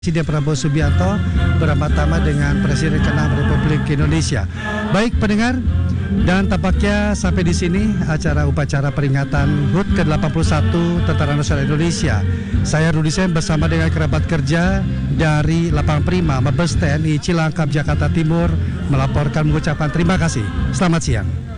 Presiden Prabowo Subianto bersama dengan Presiden ke-6 Republik Indonesia. Baik pendengar, dan tampaknya sampai di sini acara upacara peringatan HUT ke-81 Tentara Nasional Indonesia. Saya Rudi Sen bersama dengan kerabat kerja dari Lapangan Prima Mabes TNI Cilangkap Jakarta Timur melaporkan mengucapkan terima kasih. Selamat siang.